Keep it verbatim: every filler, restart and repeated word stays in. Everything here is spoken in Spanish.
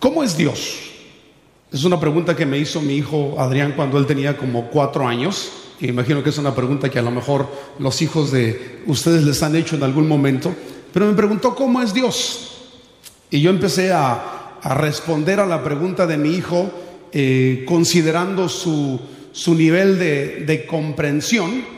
¿Cómo es Dios? Es una pregunta que me hizo mi hijo Adrián cuando él tenía como cuatro años. Y imagino que es una pregunta que a lo mejor los hijos de ustedes les han hecho en algún momento. Pero me preguntó, ¿cómo es Dios? Y yo empecé a, a responder a la pregunta de mi hijo, eh, considerando su, su nivel de, de comprensión.